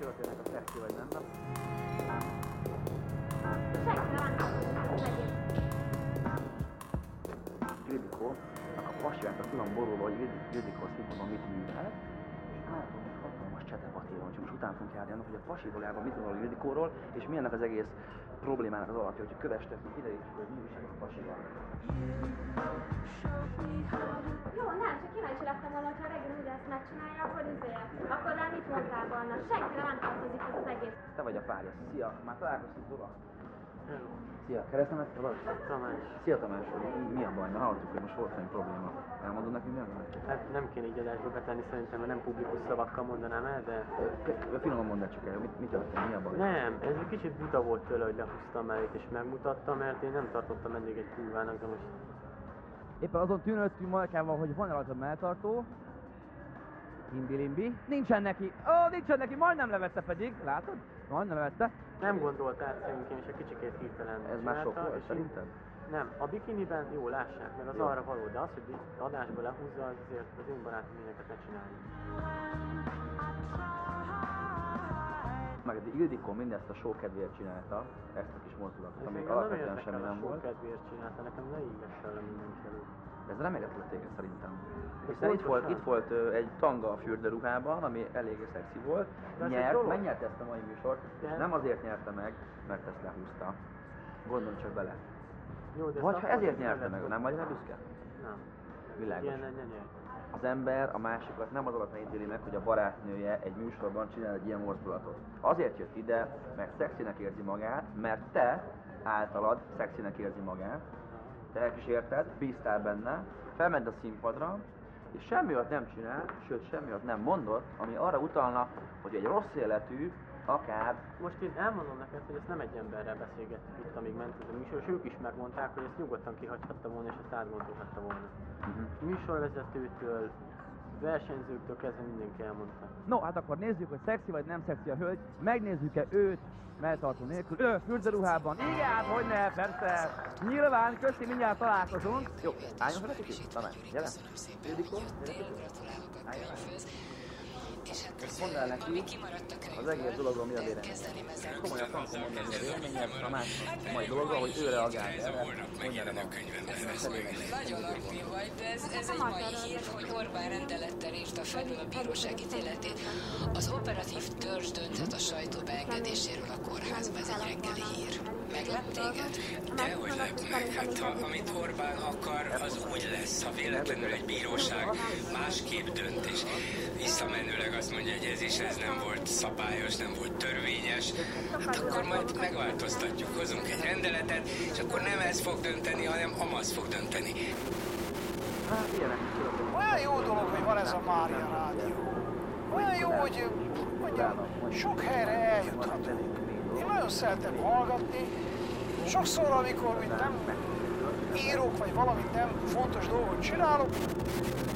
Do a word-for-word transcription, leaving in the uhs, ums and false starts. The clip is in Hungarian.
történnek a szexi vagy nem, nem? Ildikónak a pasiákat tudom borulva, hogy Ildikó színpadon mit művel, és látom, hogy hatalmas csetepati van, most után fogunk járni annak, hogy a pasi valójában mit gondol Ildikóról, és mi ennek az egész problémának az alapja, hogy kövestek, hogy ide is, hogy mi újság a pasival. Jó, nem, csak kíváncsi lettem volna, hogyha a reggel ugye ezt megcsinálja, akkor izél. Akkor rá mit mondtál volna? Senkire nem tartozik ez az egész. Te vagy a párja. Szia! Már találkoztunk, Zora? Szia! Keresztemet tudod? Tamás. Szia Tamás! Mi a baj? Mert hallottuk, hogy most volt valami probléma. Elmondod nekünk, mi a baj? Hát nem kéne így adásba betenni, szerintem, mert nem publikus szavakkal mondanám el, de... Finoman mondd el csak el, mit, mit történt, mi a baj? Nem, ez egy kicsit buta volt tőle, hogy lehúztam mellét és megmutattam, mert én nem tartottam eddig egy kurvának, de most... Éppen azon tűnődtünk Majkával, hogy van-e rajta melltartó. Imbi-limbi. Nincsen neki! Ó, oh, nincsen neki! Majdnem levette pedig, látod? Majdnem levette. Nem gondolt át szerintem, és egy kicsikét hirtelen Ez már sok volt, szerinted? Nem, a bikiniben jó, lássák, meg az jó. Arra való, de az, hogy adásba lehúzza, az azért az én barátom ilyeneket ne csinálja. Meg Ildikó mindezt a show kedvéért csinálta, ezt a kis mozdulatot, amik alapvetően semmi nem volt. A show kedvéért csinálta, nekem ne ígessel le mindenkelő. Ez remélhetőleg téged szerintem. Hiszen itt volt, itt volt ö, egy tanga a fürdőruhában, ami eléggé szexi volt. Nyert, megnyerte ezt a mai műsort, és nem azért nyerte meg, mert ezt lehúzta. Gondolj csak bele. Jó, de vagy ha ezért nyerte meg, nem vagy rá büszke? Nem. Világos. Ilyen ne, ne nyert. Az ember a másikat nem az alapján ítéli meg, hogy a barátnője egy műsorban csinál egy ilyen mozdulatot. Azért jött ide, mert szexinek érzi magát, mert te általad szexinek érzi magát, te elkísérted, bíztál benne, felment a színpadra, és semmi olyat nem csinál, sőt semmi olyat nem mondott, ami arra utalna, hogy egy rossz életű, akár... Most én elmondom neked, hogy ezt nem egy emberrel beszélgettük itt, amíg ment ez a műsor, és ők is megmondták, hogy ezt nyugodtan kihagyhatta volna, és ezt átgondolhatta volna. Uh-huh. Műsorvezetőtől, versenyzőktől kezdve mindenki elmondta. No, hát akkor nézzük, hogy szexi vagy nem szexi a hölgy, megnézzük-e őt melltartó nélkül, ő fürdőruhában. Igen, hát hogyne, persze, nyilván, köszi, mindjárt találkozunk. Jó, álljon fel egy kicsit, Tamás, gyere. Ildikó, gyere kicsit. Álljon fel. Ezt mondd el neki, az egész dologról mi a véleményed. Komolyan frankon mondani a véleményed, a másik mai dologról, hogy ő reagál erre. Mondja el a Nagyon aktív vagy, de ez, ez egy mai hír, hogy Orbán rendelettel írta felül a bíróság ítéletét. Az operatív törzs dönthet a sajtó beengedéséről a kórházba, ez egy reggeli hír. Meglep téged? Dehogy lep meg, hát ha, amit Orbán akar, az úgy lesz, ha véletlenül egy bíróság másképp dönt, és visszamenőleg azt mondja, hogy ez is ez nem volt szabályos, nem volt törvényes, hát akkor majd megváltoztatjuk, hozunk egy rendeletet, és akkor nem ez fog dönteni, hanem Amaz fog dönteni. Olyan jó dolog, hogy van ez a Mária Rádió. Olyan jó, hogy mondjam, sok helyre eljuthatunk. Én nagyon szeretem hallgatni. Sokszor, amikor mint nem írok, vagy valamit nem fontos dolgot csinálok,